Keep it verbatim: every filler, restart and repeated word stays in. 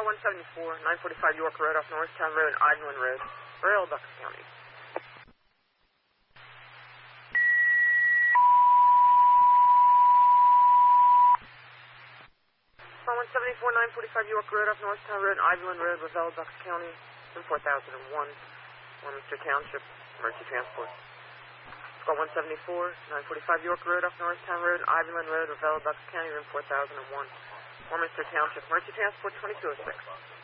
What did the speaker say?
one seventy-four, nine forty-five York Road off Norristown Road, Ivanland Road, Royal, Bucks County. one seventy-four, nine forty-five York Road off Norristown Road, Ivanland Road, Lavelle, Bucks County, in four thousand one, Warminster Township, Emergency Transport. Squad one seventy-four, nine forty-five York Road off Norristown Road, Ivanland Road, Lavelle, Bucks County, in four thousand one, Warminster Township, Emergency Transport twenty-two oh six.